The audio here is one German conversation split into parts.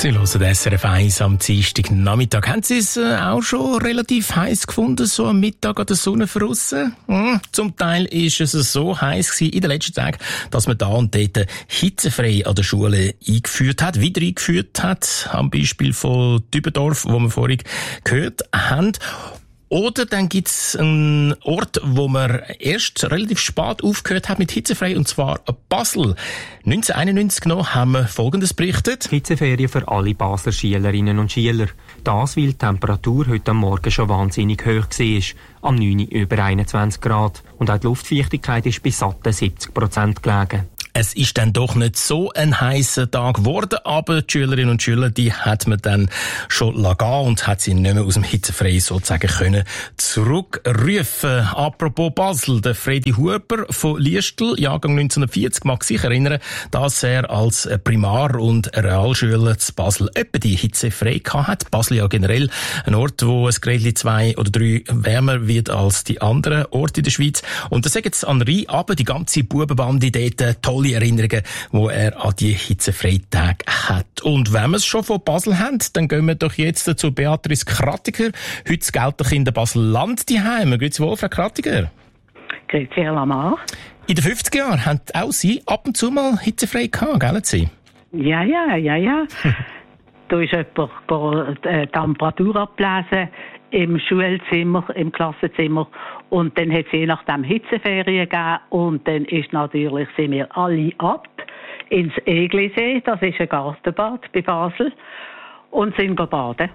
Sie hören SRF 1 am Dienstagnachmittag. Haben Sie es auch schon relativ heiß gefunden, so am Mittag an der Sonne draussen? Zum Teil ist es so heiß gewesen in den letzten Tagen, dass man da und dort hitzefrei an der Schule wieder eingeführt hat. Am Beispiel von Dübendorf, wo wir vorhin gehört haben. Oder dann gibt's einen Ort, wo man erst relativ spät aufgehört hat mit hitzefrei, und zwar Basel. 1991 genau haben wir Folgendes berichtet. Hitzeferien für alle Basler Schülerinnen und Schüler. Das, weil die Temperatur heute am Morgen schon wahnsinnig hoch war. Am 9 über 21 Grad. Und auch die Luftfeuchtigkeit ist bei satten 70% gelegen. Es ist dann doch nicht so ein heißer Tag geworden, aber die Schülerinnen und Schüler, die hat man dann schon gehen und hat sie nicht mehr aus dem Hitzefrei sozusagen können zurückrufen. Apropos Basel, der Fredi Huber von Liestl, Jahrgang 1940, mag sich erinnern, dass er als Primar- und Realschüler zu Basel etwa die Hitze frei hat. Basel ja generell ein Ort, wo es gerade 2 oder 3 wärmer wird als die anderen Orte in der Schweiz. Und da sagen jetzt an Rhein, aber die ganze Bubenbande dort tolle Erinnerungen, die er an die Hitzefreitage hat. Und wenn wir es schon von Basel haben, dann gehen wir doch jetzt zu Beatrice Krattiger. Heute gelten Kinder Basel-Land daheim. Grüezi wohl, Frau Krattiger. Grüezi, Herr Lamar. In den 50er Jahren haben auch Sie ab und zu mal hitzefrei gehabt, gell Sie? Ja. Da ist jemand die Temperatur ablesen im Schulzimmer, im Klassenzimmer. Und dann hat es je nachdem Hitzeferien gegeben. Und dann sind wir alle ab ins Eglisee, das ist ein Gartenbad bei Basel, und sind baden.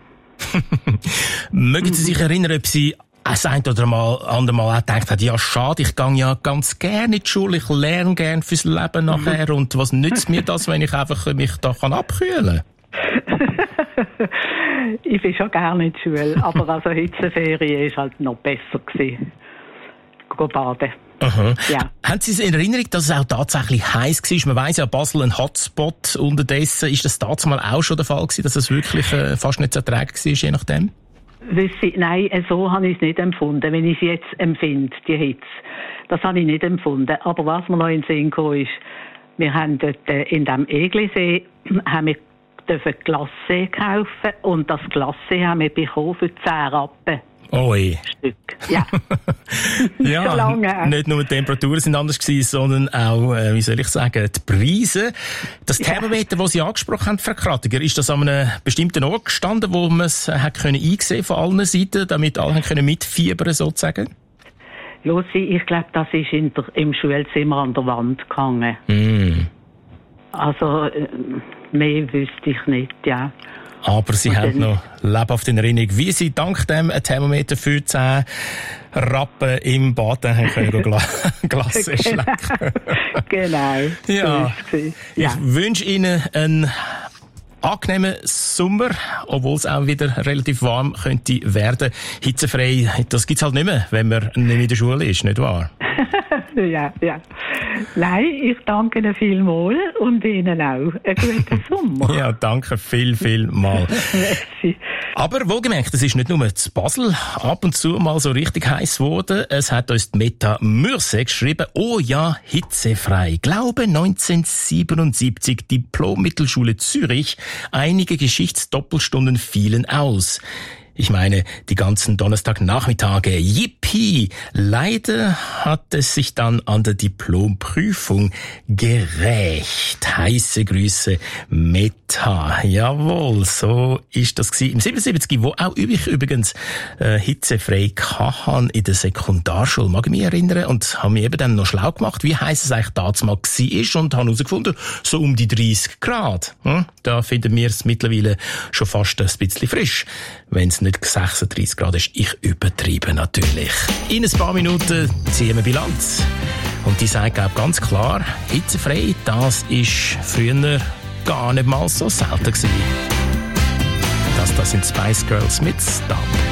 Mögen Sie sich erinnern, ob Sie das ein oder andere Mal auch gedacht haben, ja schade, ich gehe ja ganz gerne in die Schule, ich lerne gerne fürs Leben nachher, und was nützt mir das, wenn ich einfach mich da abkühlen kann? Ich bin schon gerne in die Schule, aber also Hitzeferien war halt noch besser gewesen. Baden. Aha. Ja. Haben Sie es in Erinnerung, dass es auch tatsächlich heiß war? Man weiss ja, Basel ein Hotspot. Unterdessen ist das damals auch schon der Fall gewesen, dass es wirklich fast nicht zu ertragen war, je nachdem? Nein, so habe ich es nicht empfunden, wenn ich es jetzt empfinde, die Hitze. Das habe ich nicht empfunden. Aber was mir noch in den Sinn kam, ist, wir haben dort in dem Eglisee dürfen Glasse kaufen, und das Glasse haben wir bekommen für 10 Rappen. Oi. Stück. Ja. Ja, schon lange. Nicht nur die Temperaturen sind anders gewesen, sondern auch, die Preise. Das Thermometer, das Sie angesprochen haben, Frau Krattiger, ist das an einem bestimmten Ort gestanden, wo man es einsehen von allen Seiten, damit alle können mitfiebern sozusagen? Lucy, ich glaube, das ist im Schulzimmer an der Wand gehangen. Also, mehr wüsste ich nicht, ja. Aber Sie haben noch lebhaft in Erinnerung, wie Sie dank dem ein Thermometer für 10 Rappen im Bad können Glas schlecken. Genau. Ja. Ich wünsche Ihnen einen angenehmen Sommer, obwohl es auch wieder relativ warm könnte werden. Hitzefrei, das gibt's halt nicht mehr, wenn man nicht in der Schule ist, nicht wahr? Ja. Nein, ich danke Ihnen vielmals und Ihnen auch. Einen guten Sommer. Ja, danke viel mal. Aber wohlgemerkt, es ist nicht nur zu Basel ab und zu mal so richtig heiß geworden. Es hat uns die Meta Mürse geschrieben, oh ja, hitzefrei. Glaube 1977, Diplom-Mittelschule Zürich. Einige Geschichtsdoppelstunden fielen aus. Ich meine, die ganzen Donnerstagnachmittage. Yippie! Leider hat es sich dann an der Diplomprüfung gerächt. Heiße Grüße, Meta. Jawohl, so ist das gewesen. Im 77, wo auch ich übrigens hitzefrei hatte in der Sekundarschule, mag ich mich erinnern, und habe mich eben dann noch schlau gemacht, wie heiß es eigentlich damals war, und habe herausgefunden, so um die 30 Grad. Da finden wir es mittlerweile schon fast ein bisschen frisch. Wenn es nicht 36 Grad ist, ich übertreibe natürlich. In ein paar Minuten ziehen wir Bilanz. Und die sagt, glaube ich, ganz klar, hitzefrei, das ist früher gar nicht mal so selten gewesen. Das sind Spice Girls mit Stop.